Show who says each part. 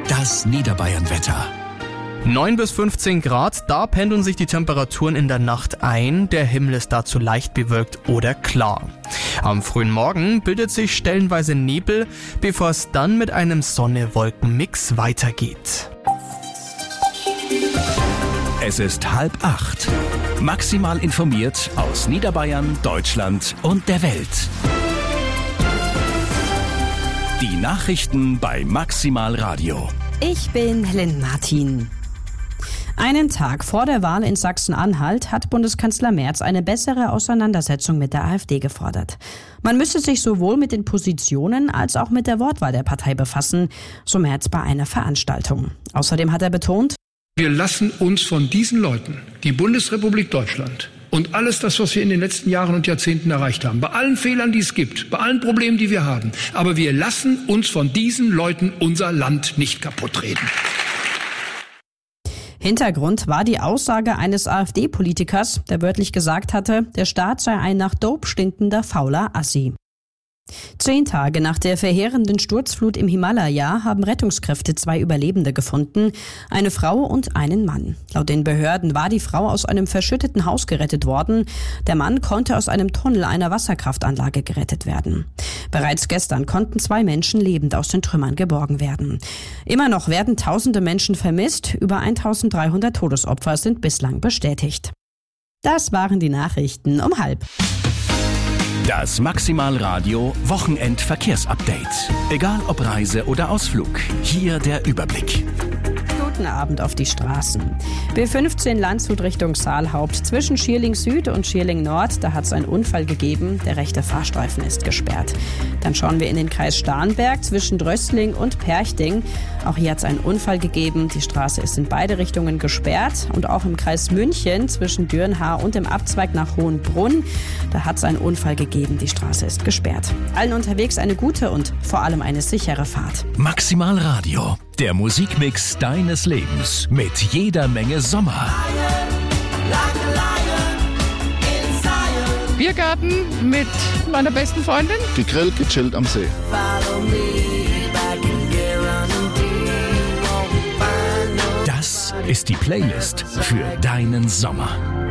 Speaker 1: Das Niederbayern-Wetter.
Speaker 2: 9 bis 15 Grad, da pendeln sich die Temperaturen in der Nacht ein. Der Himmel ist dazu leicht bewölkt oder klar. Am frühen Morgen bildet sich stellenweise Nebel, bevor es dann mit einem Sonne-Wolken-Mix weitergeht.
Speaker 1: Es ist 7:30. Maximal informiert aus Niederbayern, Deutschland und der Welt. Die Nachrichten bei Maximal Radio.
Speaker 3: Ich bin Helen Martin. Einen Tag vor der Wahl in Sachsen-Anhalt hat Bundeskanzler Merz eine bessere Auseinandersetzung mit der AfD gefordert. Man müsse sich sowohl mit den Positionen als auch mit der Wortwahl der Partei befassen, so Merz bei einer Veranstaltung. Außerdem hat er betont:
Speaker 4: Wir lassen uns von diesen Leuten, die Bundesrepublik Deutschland und alles das, was wir in den letzten Jahren und Jahrzehnten erreicht haben, bei allen Fehlern, die es gibt, bei allen Problemen, die wir haben, aber wir lassen uns von diesen Leuten unser Land nicht kaputt reden.
Speaker 3: Hintergrund war die Aussage eines AfD-Politikers, der wörtlich gesagt hatte, der Staat sei ein nach Dope stinkender fauler Assi. 10 Tage nach der verheerenden Sturzflut im Himalaya haben Rettungskräfte 2 Überlebende gefunden, eine Frau und einen Mann. Laut den Behörden war die Frau aus einem verschütteten Haus gerettet worden. Der Mann konnte aus einem Tunnel einer Wasserkraftanlage gerettet werden. Bereits gestern konnten 2 Menschen lebend aus den Trümmern geborgen werden. Immer noch werden tausende Menschen vermisst. Über 1300 Todesopfer sind bislang bestätigt. Das waren die Nachrichten um 12:30.
Speaker 1: Das Maximal Radio Wochenend-Verkehrsupdate. Egal ob Reise oder Ausflug, hier der Überblick.
Speaker 3: Guten Abend auf die Straßen. B15 Landshut Richtung Saalhaupt. Zwischen Schierling Süd und Schierling Nord, da hat es einen Unfall gegeben. Der rechte Fahrstreifen ist gesperrt. Dann schauen wir in den Kreis Starnberg zwischen Drößling und Perchting. Auch hier hat es einen Unfall gegeben. Die Straße ist in beide Richtungen gesperrt. Und auch im Kreis München zwischen Dürnhaar und dem Abzweig nach Hohenbrunn, da hat es einen Unfall gegeben. Die Straße ist gesperrt. Allen unterwegs eine gute und vor allem eine sichere Fahrt.
Speaker 1: Maximal Radio, der Musikmix deines Lebens mit jeder Menge Sommer.
Speaker 5: Biergarten mit meiner besten Freundin.
Speaker 6: Gegrillt, gechillt am See.
Speaker 1: Das ist die Playlist für deinen Sommer.